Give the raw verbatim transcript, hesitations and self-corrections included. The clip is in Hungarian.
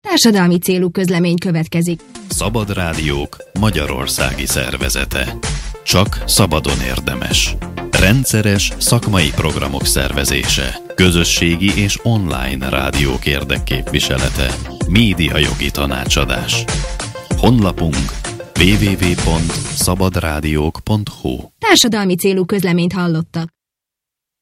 Társadalmi célú közlemény következik. Szabad Rádiók magyarországi szervezete. Csak szabadon érdemes. Rendszeres szakmai programok szervezése. Közösségi és online rádiók érdekképviselete. Médiajogi tanácsadás. Honlapunk double-u double-u double-u pont szabadrádiók pont hu. Társadalmi célú közleményt hallottak.